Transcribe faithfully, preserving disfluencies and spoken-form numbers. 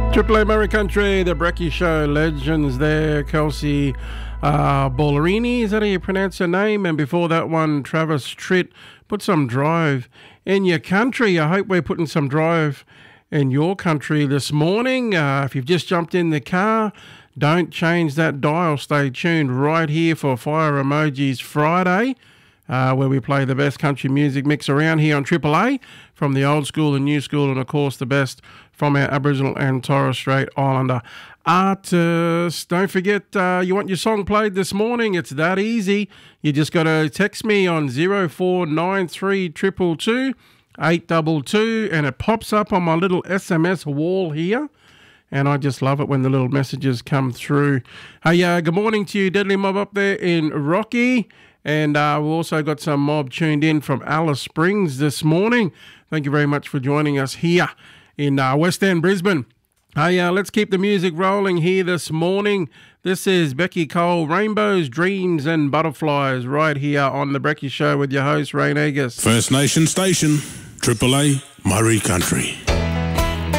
Triple A Murray Country, the Brecky Show legends there. Kelsey uh, Ballerini, is that how you pronounce her name? And before that one, Travis Tritt. Put some drive in your country. I hope we're putting some drive in your country this morning. Uh, if you've just jumped in the car, don't change that dial. Stay tuned right here for Fire Emojis Friday, uh, where we play the best country music mix around here on Triple A, from the old school, the new school, and of course the best from our Aboriginal and Torres Strait Islander artists. Don't forget, uh, you want your song played this morning? It's that easy. You just got to text me on zero four nine three two two two eight two two, and it pops up on my little S M S wall here. And I just love it when the little messages come through. Hey, uh, good morning to you, Deadly Mob up there in Rocky. And uh, we've also got some mob tuned in from Alice Springs this morning. Thank you very much for joining us here in uh, West End, Brisbane. Hey, uh, let's keep the music rolling here this morning. This is Becky Cole, Rainbows, Dreams and Butterflies, right here on The Brecky Show with your host, Rain Agus. First Nation Station, Triple A, Murray Country.